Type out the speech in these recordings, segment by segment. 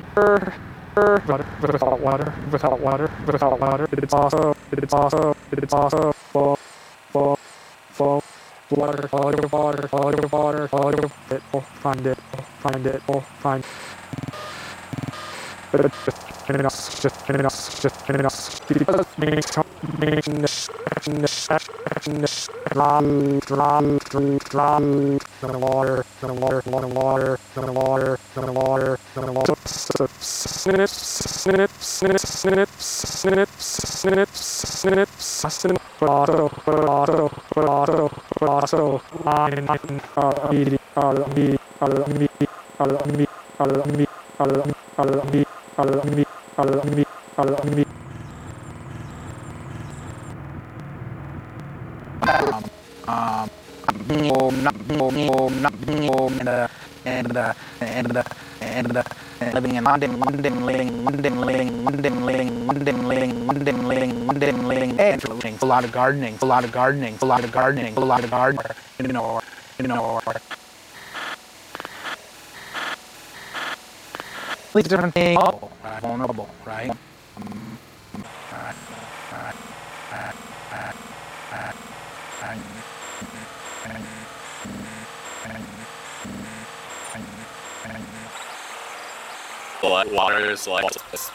without water, it's also water, find it, find but it's just living in London, and a lot of gardening, these different things. Vulnerable, right? Water is like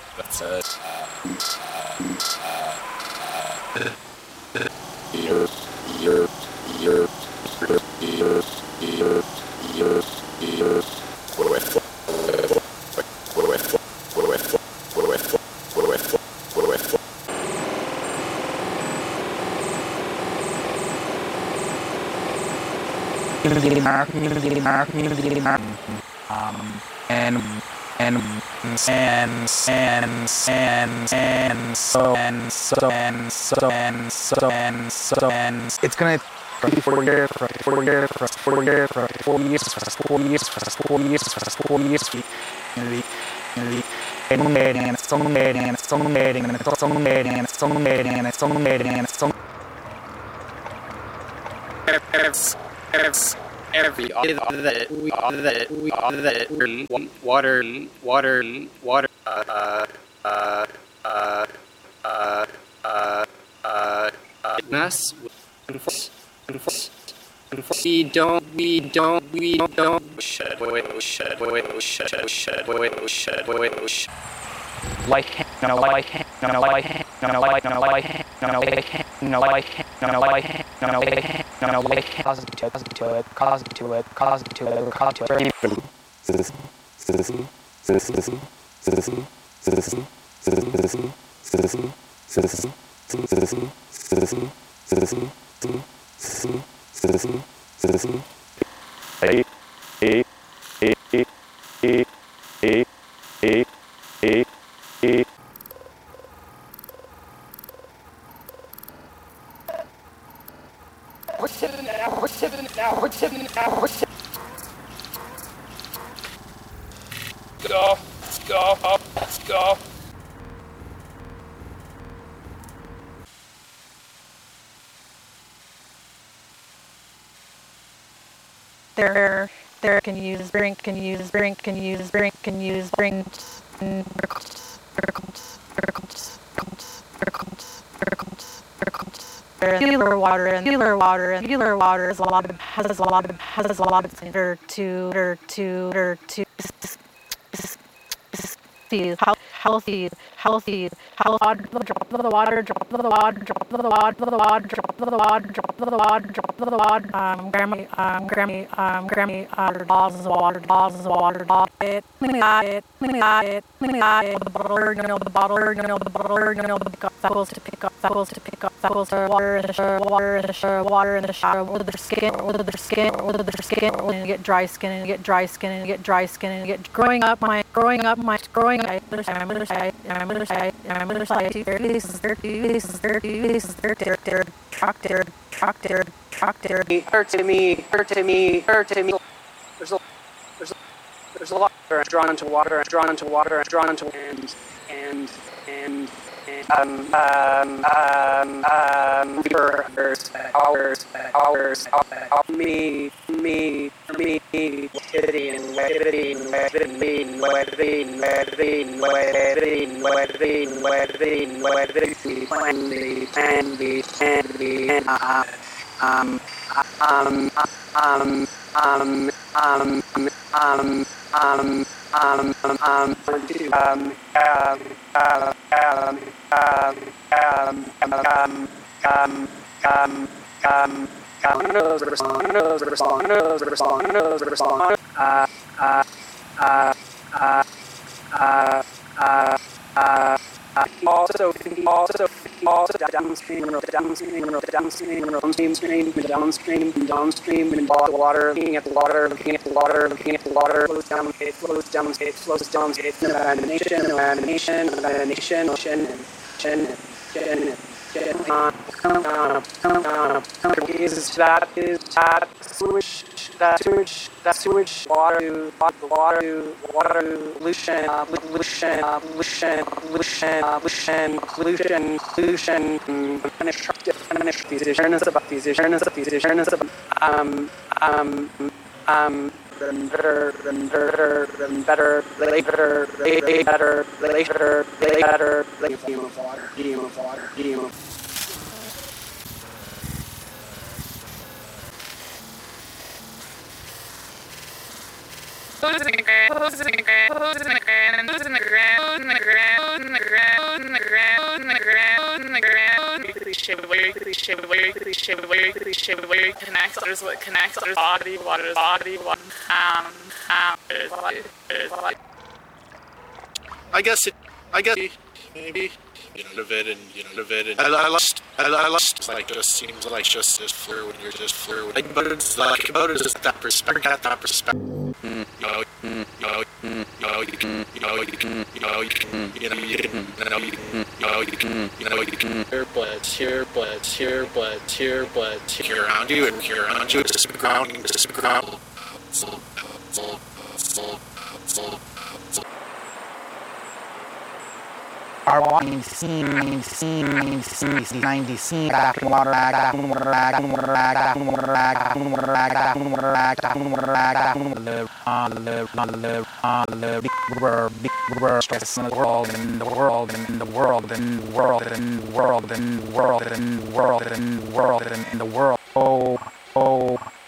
it's gonna 4 years, 4 years, 4 years, 4 years, 4 years, 4 years, 4 years, every water mess we don't Let's go. There can use brink Healer water has a lot of center to healthy drop of the water Grammy water it the bottle to pick up water in the shower with the skin and get dry skin and get growing up my hurt to me. There's a lot drawn into water and Also downstream and downstream and water, looking at the water, flows down, animation, is that sewage water pollution, medium of water. Who's in the ground? Who's in the ground? Who's in the ground? Who's in the ground? Who's in the ground? Who's in the ground? Who's in the ground? Who's in the ground? Who's in the ground? Connects others. What connects others? Body, water. I guess maybe live it and I lost like just seems like just flirt when you're just flirt. Like about it is that perspective. Here around you is just grounding, Are walking scene, back water, stress in the world, in the world, in the world, in the world, in the world, in the world, in the world, in the world, in the world.